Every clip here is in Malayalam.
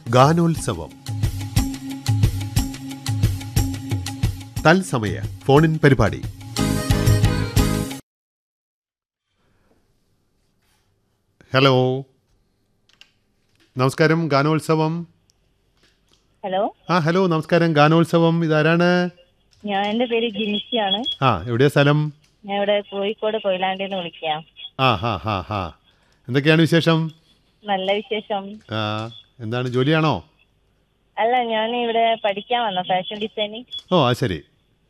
ഗാനോത്സവം തത്സമയ ഫോണിൻ പരിപാടി. ഹലോ, നമസ്കാരം. ഗാനോത്സവം. ഹലോ. ഹലോ, നമസ്കാരം. ഗാനോത്സവം, ഇതാരാണ്? എന്റെ പേര് ജിൻസിയാണ്. എവിടെയാ സ്ഥലം? ഞാൻ ഇവിടെ കോഴിക്കോട് കൊയിലാണ്ടിന്ന് വിളിക്കാം. എന്തൊക്കെയാണ് വിശേഷം? നല്ല വിശേഷം. എന്താണ്, ജോലിയാണോ? അല്ല, ഞാൻ ഇവിടെ പഠിക്കാൻ വന്ന ഫാഷൻ ഡിസൈനിങ്. ശരി.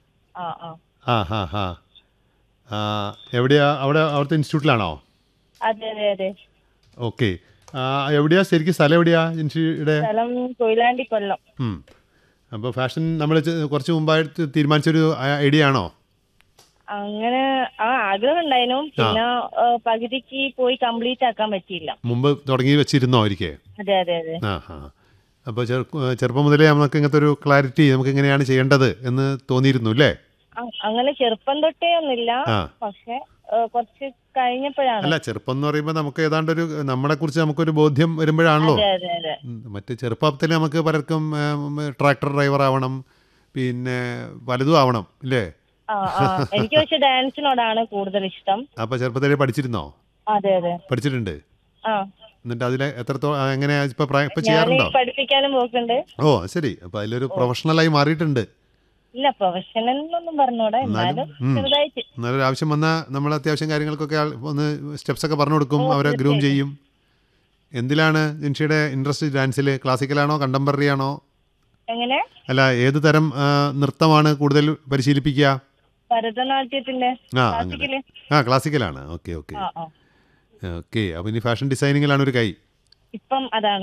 എവിടെയാ? അവിടുത്തെ ഇൻസ്റ്റിറ്റ്യൂട്ടിലാണോ? അതെ അതെ അതെ. ഓക്കെ. എവിടെയാ ശരിക്കും സ്ഥലം? എവിടെയാ ജിൻസിയുടെ സ്ഥലം? കൊയിലാണ്ടി, കൊല്ലം. അപ്പോൾ ഫാഷൻ നമ്മൾ കുറച്ച് മുമ്പായിട്ട് തീരുമാനിച്ചൊരു ഐഡിയ ആണോ? അങ്ങനെ ആഗ്രഹം ഉണ്ടായിരുന്നു. പിന്നെ പകുതിക്ക് പോയി കംപ്ലീറ്റ് ആക്കാൻ പറ്റിയില്ല. മുമ്പ് തുടങ്ങി വെച്ചിരുന്നോ ഒരിക്കൽ? അതെ അതെ അതെ. അപ്പോൾ ചെറുപ്പം മുതലേ നമുക്ക് ഇങ്ങനത്തെ ഒരു ക്ലാരിറ്റി, നമുക്ക് എങ്ങനെയാണ് ചെയ്യേണ്ടത് എന്ന് തോന്നിയിരുന്നു അല്ലേ? അങ്ങനെ ചെറുപ്പം തൊട്ടേ ഒന്നുമില്ല, പക്ഷെ കുറച്ച് കഴിഞ്ഞപ്പോഴാണ്. അല്ല, ചെറുപ്പം എന്ന് പറയുമ്പോൾ നമുക്ക് ഏതാണ്ടൊരു നമ്മളെ കുറിച്ച് നമുക്കൊരു ബോധ്യം വരുമ്പോഴാണല്ലോ. മറ്റേ ചെറുപ്പത്തിൽ നമുക്ക് പലർക്കും ട്രാക്ടർ ഡ്രൈവർ ആവണം, പിന്നെ പലതും ആവണം ഇല്ലേ? എനിക്ക് പക്ഷെ ഡാൻസിനോടാണ് കൂടുതൽ ഇഷ്ടം. അപ്പൊ ചെറുപ്പത്തിലേ പഠിച്ചിരുന്നോ? അതെ അതെ, പഠിച്ചിട്ടുണ്ട്. എന്നിട്ട് അതിലെ എത്രത്തോളം എങ്ങനെയാ ഇപ്പൊ ചെയ്യാറുണ്ടോ? പഠിപ്പിക്കാനും പോക്കുണ്ട്. ശരി. അപ്പൊ അതിലൊരു പ്രൊഫഷണലായി മാറിയിട്ടുണ്ട്. ഇല്ല, പ്രൊഫഷണൽ എന്നൊന്നും പറഞ്ഞൂടാ, എന്നാലും എന്നാലും ആവശ്യം വന്നാൽ നമ്മൾ അത്യാവശ്യം കാര്യങ്ങൾക്കൊക്കെ ഒന്ന് സ്റ്റെപ്സ് ഒക്കെ പറഞ്ഞു കൊടുക്കും, അവരെ ഗ്രൂം ചെയ്യും. എന്തിലാണ് ജിൻഷിയുടെ ഇൻട്രസ്റ്റ്? ഡാൻസിൽ ക്ലാസിക്കലാണോ കണ്ടംപററി ആണോ? എങ്ങനെ? അല്ല, ഏത് തരം നൃത്തമാണ് കൂടുതൽ പരിശീലിപ്പിക്കുക? ഭരതനാട്യത്തിന്റെ ക്ലാസിക്കലാണ്. Okay okay okay. അപ്പൊ ഇനി ഫാഷൻ ഡിസൈനിങ്ങിലാണ് ഒരു കൈ. ഇപ്പം അതാണ്.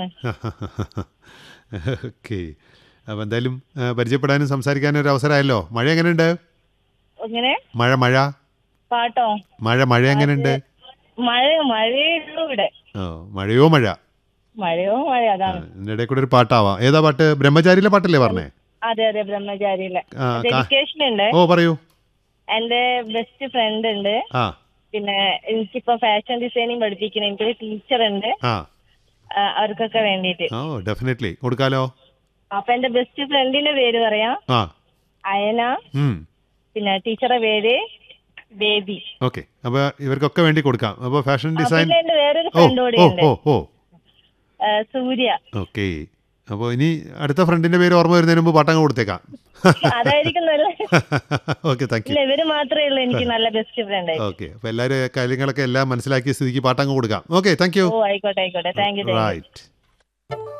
ഓക്കെ. അപ്പൊ എന്തായാലും പരിചയപ്പെടാനും സംസാരിക്കാനും ഒരു അവസരമായല്ലോ. മഴ എങ്ങനെയുണ്ട്? മഴ മഴ പാട്ടോ? മഴ എങ്ങനെയുണ്ട്? മഴയുള്ളൂ ഇവിടെ. മഴയോ മഴ. അതാണ്. ഇതിന്റെ ഇടയിൽ കൂടെ ഒരു പാട്ടാവാം. ഏതാ പാട്ട്? ബ്രഹ്മചാരിയിലെ പാട്ടല്ലേ പറഞ്ഞേ? അതെ അതെ, ബ്രഹ്മചാരിയിലെ. ഡെഡിക്കേഷൻ ഉണ്ട്. പറയൂ. എന്റെ ബെസ്റ്റ് ഫ്രണ്ട് ഉണ്ട്. പിന്നെ എനിക്കിപ്പോ ഫാഷൻ ഡിസൈനിങ് പഠിപ്പിക്കുന്ന എനിക്കൊരു ടീച്ചർ ഉണ്ട്. അവർക്കൊക്കെ വേണ്ടിട്ട് ഡെഫിനറ്റ്ലി കൊടുക്കാലോ. അപ്പൊ എന്റെ ബെസ്റ്റ് ഫ്രണ്ടിന്റെ പേര് പറയാം, അയന. പിന്നെ ടീച്ചറുടെ പേര് ബേബി. ഓക്കെ. അപ്പൊ ഇവർക്കൊക്കെ വേണ്ടി കൊടുക്കാം. അപ്പൊ ഫാഷൻ ഡിസൈൻ വേറൊരു ഫ്രണ്ട് കൂടി ഉണ്ട്, സൂര്യ. ഓക്കെ. അപ്പൊ ഇനി അടുത്ത ഫ്രണ്ടിന്റെ പേര് ഓർമ്മ വരുന്നതിന് മുമ്പ് പാട്ടങ്ങ് കൊടുത്തേക്കാം. അതായിരിക്കും ഓക്കെ, താങ്ക് യു. ഇവര് മാത്രമേ ഉള്ളൂ എനിക്ക് നല്ല ബെസ്റ്റ് ഫ്രണ്ട്. ഓക്കെ. അപ്പൊ എല്ലാവരും കാര്യങ്ങളൊക്കെ എല്ലാം മനസ്സിലാക്കിയ സ്ഥിതിക്ക് പാട്ടങ്ങ് കൊടുക്കാം. Okay, thank you. ആയിക്കോട്ടെ, താങ്ക് യു. റൈറ്റ്.